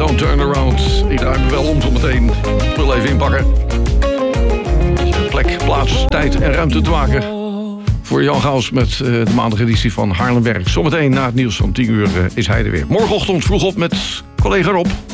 Don't Turn Around. Ik draai me wel om zometeen. Ik wil even inpakken. Plek, plaats, tijd en ruimte te maken. Voor Jan Gauws met de maandageditie van Haarlemwerk. Zometeen na het nieuws van 10 uur is hij er weer. Morgenochtend vroeg op met collega Rob.